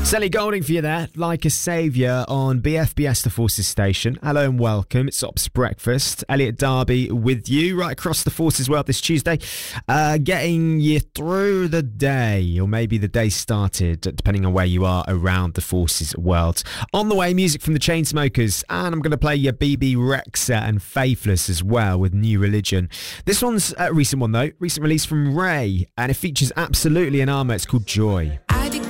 Sally Golding for you there, Like a Saviour on BFBS The Forces station. Hello and welcome, it's Ops Breakfast. Elliot Darby with you right across the Forces world this Tuesday, getting you through the day, or maybe the day started, depending on where you are around the Forces world. On the way, music from the Chainsmokers, and I'm going to play your BB Rexa and Faithless as well with New Religion. This one's a recent one though, recent release from Ray, and it features Absolutely an Armour. It's called Joy.